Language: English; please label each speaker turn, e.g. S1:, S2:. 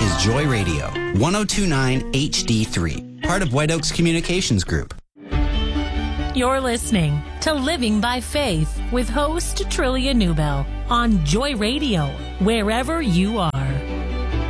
S1: is Joy Radio, 1029 HD3, part of White Oaks Communications Group.
S2: You're listening to Living by Faith with host Trillia Newbell on Joy Radio, wherever you are.